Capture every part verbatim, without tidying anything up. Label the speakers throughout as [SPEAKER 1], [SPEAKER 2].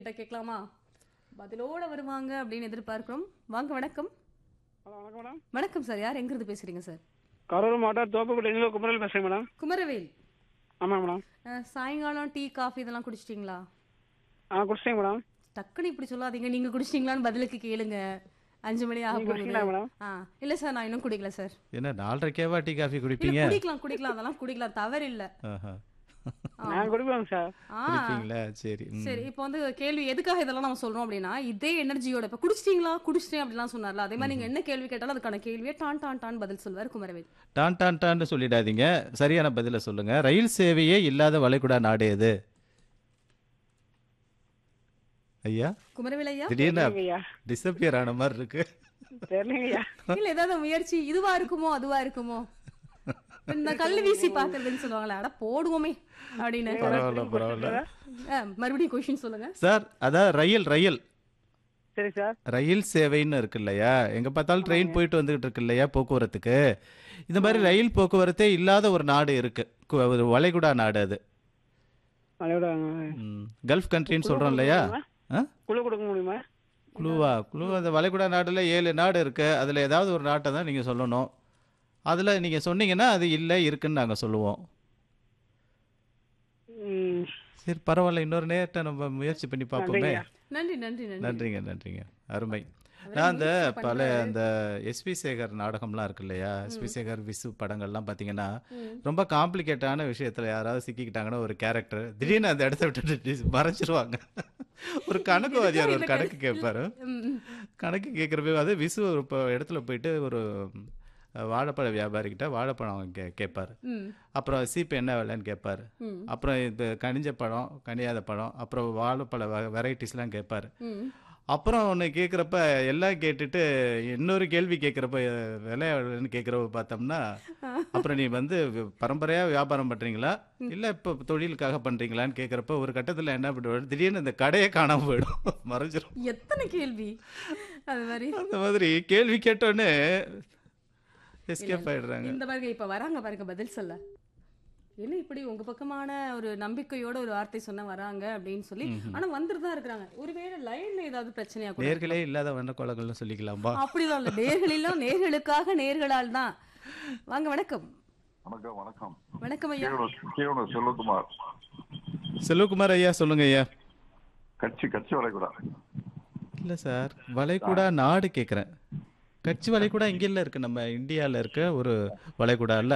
[SPEAKER 1] கிட்ட கேட்கலாமா? பதிலோட வருவாங்க அப்படின்னு எதிர்பார்க்கிறோம். வாங்க வணக்கம்.
[SPEAKER 2] ஹலோ வணக்கம் மேடம்.
[SPEAKER 1] வணக்கம் சார். யார் எங்கிருந்து பேசுறீங்க சார்?
[SPEAKER 2] கரூர் மாவட்டம் தோப்புக்குடியிலிருந்து குமரவேல் பேசுகிறேன் மேடம்.
[SPEAKER 1] குமரவேல்.
[SPEAKER 2] ஆமாம் மேடம்.
[SPEAKER 1] அஹ், சாயங்காலம் டீ காஃபி இதெல்லாம் குடிச்சிட்டிங்களா?
[SPEAKER 2] ஆ குடிச்சிட்டேங்க மேடம்.
[SPEAKER 1] டக்குன்னு இப்படி சொல்லாதீங்க. நீங்க குடிச்சிட்டீங்களான்னு பதிலுக்கு கேளுங்க. அஞ்சு மணி ஆக
[SPEAKER 2] நீங்கள்
[SPEAKER 1] போகுது.
[SPEAKER 2] குடிச்சிங்களா மேடம்?
[SPEAKER 1] ஆ இல்ல சார், நான் இன்னும் குடிக்கல சார்.
[SPEAKER 3] என்ன நாலரைக்கேவா டீ காஃபி
[SPEAKER 1] இல்ல
[SPEAKER 3] குடிப்பீங்க?
[SPEAKER 1] குடிக்கலாம் குடிக்கலாம், அதெல்லாம் குடிக்கலாம், தவறு இல்ல.
[SPEAKER 3] ஆஹா.
[SPEAKER 2] நான் குடிப்பேங்க சார்.
[SPEAKER 1] ஆ
[SPEAKER 3] குடிப்பீங்களா? சரி. ம்.
[SPEAKER 1] சரி, இப்போ வந்து கேள்வி எதுக்காக இதெல்லாம் நம்ம சொல்றோம் அப்படின்னா, இதே எனர்ஜியோட இப்ப குடிச்சிட்டீங்களா குடிச்சிட்டேன் அப்படிலாம் சொன்னார்ல, அதே மாதிரி நீங்க என்ன கேள்வி கேட்டாலும் அதுக்கான கேள்வியே டான் டான் டான் பதில் சொல்வார் குமரவேல்.
[SPEAKER 3] டான் டான் டான்னு சொல்லிடாதீங்க. சரியான பதில சொல்லுங்க. ரயில் சேவையே இல்லாத வளைகுடா நாடு எது? ஐயா
[SPEAKER 1] குமரவேல் ஐயா,
[SPEAKER 3] திடீர்னு
[SPEAKER 2] ஐயா
[SPEAKER 3] டிசப்பியர் ஆன மாதிரி இருக்கு.
[SPEAKER 2] தெரியலைங்கய்யா.
[SPEAKER 1] இல்ல ஏதாவது முயற்சி இதுவா இருக்குமோ அதுவா இருக்குமோ, இந்த கல்லு வீசி பாக்குறதுன்னு சொல்லுவாங்களே, அட போடுவோமே அப்படின்னு.
[SPEAKER 3] பரவாயில்ல பரவாயில்ல.
[SPEAKER 1] அஹ், மறுபடியும் கொஸ்டின் சொல்லுங்க.
[SPEAKER 3] சார் அதான் ரயில் ரயில்
[SPEAKER 2] சரி சார்.
[SPEAKER 3] ரயில் சேவைன்னு இருக்கு இல்லையா? எங்க பார்த்தாலும் ட்ரெயின் போயிட்டு வந்துகிட்டு இருக்கு இல்லையா போக்குவரத்துக்கு. இந்த மாதிரி ரயில் போக்குவரத்தே இல்லாத ஒரு நாடு இருக்கு. கு- ஒரு வளைகுடா நாடு அது.
[SPEAKER 2] அதோட
[SPEAKER 3] ம். கல்ஃப் கண்ட்ரின்னு சொல்றோம் இல்லையா? ஆ?
[SPEAKER 2] குழு கொடுக்க முடியுமா?
[SPEAKER 3] குழுவா குழு அந்த வளைகுடா நாடுல ஏழு நாடு இருக்கு. அதுல ஏதாவது ஒரு நாட்டை தான் நீங்க சொல்லணும். அதுல நீங்க சொன்னீங்கன்னா அது இல்லை இருக்குன்னு நாங்க சொல்லுவோம்.
[SPEAKER 2] ம்,
[SPEAKER 3] சரி பரவாயில்ல, இன்னொரு நேரத்தை நம்ம முயற்சி பண்ணி பார்ப்போமே.
[SPEAKER 2] நன்றிங்கய்யா.
[SPEAKER 1] நன்றி நன்றி நன்றி.
[SPEAKER 3] நன்றிங்க நன்றிங்க. அருமை.
[SPEAKER 1] அவரே
[SPEAKER 3] நான் அந்த
[SPEAKER 1] முயற்சி
[SPEAKER 3] பல
[SPEAKER 1] பண்றாரு.
[SPEAKER 3] அந்த எஸ்பி சேகர் நாடகம்லாம் இருக்கு இல்லையா? எஸ்பி சேகர் விசு படங்கள்லாம் பார்த்தீங்கன்னா
[SPEAKER 1] ம்.
[SPEAKER 3] ரொம்ப காம்ப்ளிகேட்டான விஷயத்துல யாராவது சிக்கிக்கிட்டாங்கன்னா ஒரு கேரக்டர் திடீர்னு அந்த இடத்த விட்டுட்டு டி- மறைச்சிருவாங்க. ஒரு கணக்கு வாதியார் ஒரு கணக்கு கேட்பாரு.
[SPEAKER 1] ம், ம்.
[SPEAKER 3] கணக்கு கேட்குறப்ப அது விசு ஒரு இப்போ இடத்துல போயிட்டு ஒரு அஹ், வாழைப்பழ வியாபாரிகிட்ட வாழைப்பழம் கே கேட்பாரு.
[SPEAKER 1] ம்,
[SPEAKER 3] அப்புறம் சீப்பு என்ன விலைன்னு கேட்பாரு.
[SPEAKER 1] ம்,
[SPEAKER 3] அப்புறம் இது கனிஞ்ச பழம் கனியாத பழம் அப்புறம் வாழைப்பழ வெரைட்டிஸ்லாம் கேட்பாரு.
[SPEAKER 1] ம்.
[SPEAKER 3] அப்புறம் ஒன்று கேட்குறப்ப எல்லாம் கேட்டுட்டு இன்னொரு கேள்வி கேட்குறப்ப விலை எவ்வளோன்னு கேட்குறப்ப பார்த்தோம்னா, அப்புறம் நீ வந்து பரம்பரையாக வியாபாரம் பண்ணுறீங்களா இல்லை இப்போ தொழிலுக்காக பண்ணுறீங்களான்னு கேட்குறப்ப ஒரு கட்டத்தில் என்ன பண்ணுவாரு, திடீர்னு இந்த கடையே காணாமல் போயிடும், மறைஞ்சிரும்.
[SPEAKER 1] எத்தனை கேள்வி அது மாதிரி.
[SPEAKER 3] அந்த மாதிரி கேள்வி கேட்டோன்னே எஸ்கேப் ஆயிடுறாங்க.
[SPEAKER 1] இந்த பாருங்க, இப்ப வராங்க பாருங்க பதில் சொல்ல. என்ன இப்படி உங்க பக்கமான ஒரு நம்பிக்கையோட ஒரு வார்த்தை சொன்ன வராங்க அப்படின்னு சொல்லி, ஆனா வந்துட்டு தான் இருக்கிறாங்க. ஒருவேளை லைன்ல ஏதாவது பிரச்சனையா கூட
[SPEAKER 3] நேர்களே இல்லாத வண்ண கோலங்கள்னு சொல்லிக்கலாம்பா.
[SPEAKER 1] அப்படிதான் இல்ல, நேர்களெல்லாம் நேர்களுக்காக நேர்களால் தான். வாங்க வணக்கம்.
[SPEAKER 4] வணக்கம் வணக்கம்.
[SPEAKER 1] வணக்கம் ஐயா.
[SPEAKER 4] கீவனூர் கீவனூர் செல்வகுமார்.
[SPEAKER 3] செல்வகுமார் ஐயா சொல்லுங்க ஐயா.
[SPEAKER 4] கட்சி கட்சி வளைகுடா.
[SPEAKER 3] இல்லை சார், வளைகுடா நாடு கேட்குறேன். கட்சி வளைகுடா இங்கே இல்லை இருக்கு, நம்ம இந்தியாவில் இருக்க ஒரு வளைகுடா இல்லை.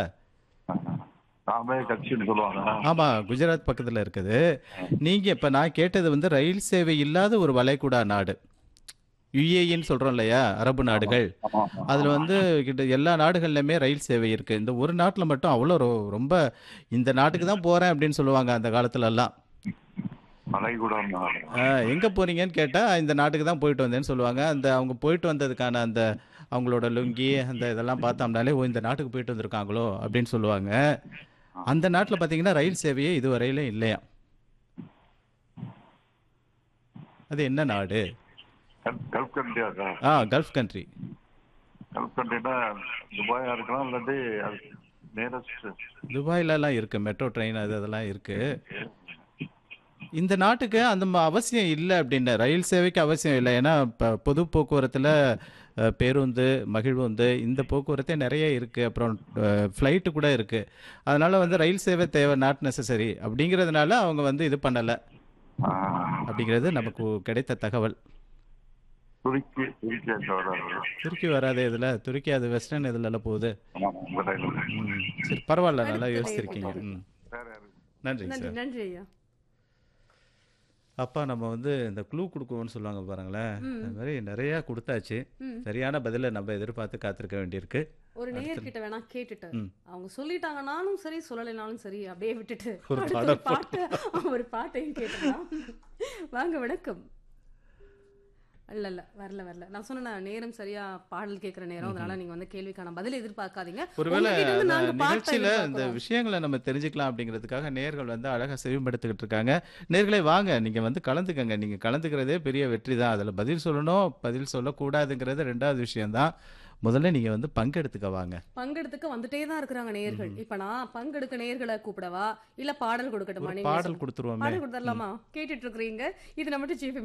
[SPEAKER 4] நாமே கட்சின்னு சொல்லுவாங்க.
[SPEAKER 3] ஆமாம், குஜராத் பக்கத்தில் இருக்குது. நீங்கள் இப்போ நான் கேட்டது வந்து ரயில் சேவை இல்லாத ஒரு வளைகுடா நாடு. யுஏஇன்னு சொல்கிறோம் இல்லையா, அரபு நாடுகள்.
[SPEAKER 4] ஆமா, ஆமா.
[SPEAKER 3] அதில் வந்து கிட்ட எல்லா நாடுகள்லையுமே ரயில் சேவை இருக்குது. இந்த ஒரு நாட்டில் மட்டும் அவ்வளோ ரொ- ரொம்ப இந்த நாட்டுக்கு தான் போகிறேன் அப்படின்னு சொல்லுவாங்க அந்த காலத்துலலாம்.
[SPEAKER 4] வளைகுடா
[SPEAKER 3] எங்கே போகிறீங்கன்னு கேட்டால் இந்த நாட்டுக்கு தான் போயிட்டு வந்தேன்னு சொல்லுவாங்க. அந்த அவங்க போயிட்டு வந்ததுக்கான அந்த அவங்களோட லுங்கி அந்த இதெல்லாம் பார்த்தோம்னாலே ஓ இந்த நாட்டுக்கு போயிட்டு வந்திருக்காங்களோ அப்படின்னு சொல்லுவாங்க. அந்த நாட்டில் பார்த்தீங்கன்னா ரயில் சேவையே இதுவரையிலும் இல்லையா. அது என்ன நாடு?
[SPEAKER 4] கல்ஃப் கண்ட்ரியாக்கா?
[SPEAKER 3] ஆ கல்ஃப் கண்ட்ரி.
[SPEAKER 4] கல்ஃப் கண்ட்ரினா துபாயா இருக்கலாம், இல்லாட்டி நேரஸ்ட்.
[SPEAKER 3] துபாயிலலாம் இருக்குது, மெட்ரோ ட்ரெயின் அது அதெல்லாம் இருக்குது. இந்த நாட்டுக்கு அந்த ம- அவசியம் இல்லை அப்படின்னு, ரயில் சேவைக்கு அவசியம் இல்லை. ஏன்னா இப்போ பொது போக்குவரத்தில் பேருந்து மகிழ்வுந்து இந்த போக்குவரத்தே நிறைய இருக்குது. அப்புறம் ஃப்ளைட்டு கூட இருக்குது. அதனால் வந்து ரயில் சேவை தேவை, நாட் நெசசரி அப்படிங்கிறதுனால அவங்க வந்து இது பண்ணலை அப்படிங்கிறது நமக்கு கிடைத்த தகவல்.
[SPEAKER 4] துருக்கி துருக்கி அந்த வராது.
[SPEAKER 3] துருக்கி வராது இதில். துருக்கி அது வெஸ்டர்ன் இதில் போகுது.
[SPEAKER 4] ஆமா, உங்க ரயில்.
[SPEAKER 3] ம் சரி பரவாயில்ல, நல்லா
[SPEAKER 1] அடுத்த
[SPEAKER 3] யோசிச்சிருக்கீங்க.
[SPEAKER 1] நேயர்
[SPEAKER 3] ம்
[SPEAKER 4] வேற யாரு?
[SPEAKER 3] நன்றிங்க
[SPEAKER 1] நன்றி
[SPEAKER 3] சார்.
[SPEAKER 1] நன்றி ஐயா.
[SPEAKER 3] அப்பா நம்ம வந்து இந்த க்ளூ கொடுக்குவோன்னு சொல்லுவாங்க பாருங்களேன்,
[SPEAKER 1] ம்.
[SPEAKER 3] அது மாதிரி நிறையா கொடுத்தாச்சு.
[SPEAKER 1] ம்.
[SPEAKER 3] சரியான பதிலை நம்ம எதிர்பார்த்து காத்திருக்க வேண்டியிருக்கு.
[SPEAKER 1] ஒரு நேயர்கிட்ட வேணா கேட்டுட்டு,
[SPEAKER 3] ம்.
[SPEAKER 1] அவங்க சொல்லிட்டாங்கனாலும் சரி சொல்லலைனாலும் சரி அப்படியே விட்டுட்டு
[SPEAKER 3] ஒரு
[SPEAKER 1] அடுத்து
[SPEAKER 3] பாடம்
[SPEAKER 1] ஒரு பாட்டு ஒரு பாட்டையும் கேட்டுக்கலாம். வாங்க வணக்கம். இல்ல இல்ல வரல வரல நான் சொன்னேன் நேரம் சரியா பாடல் கேட்கிற நேரம் அதனால நீங்க வந்து கேள்விக்கான பதில் எதிர்பார்க்காதீங்க
[SPEAKER 3] ஒருவேளை
[SPEAKER 1] உங்ககிட்ட இருந்து
[SPEAKER 3] அந்த
[SPEAKER 1] நாங்க பாட்டை
[SPEAKER 3] நிகழ்ச்சியில இந்த
[SPEAKER 1] எதிர்பார்க்கிறோம்.
[SPEAKER 3] விஷயங்களை நம்ம தெரிஞ்சுக்கலாம் அப்படிங்கிறதுக்காக நேர்கள் வந்து அழகா செவிமடுத்துக்கிட்டு இருக்காங்க. நேர்களே வாங்க, நீங்க வந்து கலந்துக்கங்க. நீங்க கலந்துக்கிறதே பெரிய வெற்றி தான். அதுல பதில் சொல்லணும், பதில் சொல்லக்கூடாதுங்கிறது ரெண்டாவது விஷயம்தான். முதல்ல நீங்க வந்து பங்கெடுத்துக்க வாங்க.
[SPEAKER 1] பங்கெடுத்துக்க வந்துட்டே தான் இருக்கிறாங்க நேயர்கள். இப்ப நான் பங்கெடுக்க நேயர்களை கூப்பிடவா இல்ல பாடல் கொடுக்கட்டுமா?
[SPEAKER 3] ஒரு
[SPEAKER 1] நீங்க
[SPEAKER 3] பாடல்
[SPEAKER 1] சொல்லுங்க.
[SPEAKER 3] கொடுத்துருவோமே.
[SPEAKER 1] பாடல் கொடுத்துடலாமா? கேட்டுட்டு இருக்கிறீங்க இது நம்ம